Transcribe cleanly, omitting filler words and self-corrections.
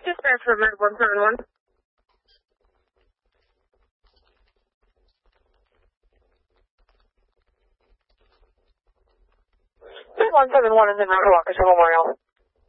Dispatch for Med 171. Med 171 is in Riverwalker Memorial.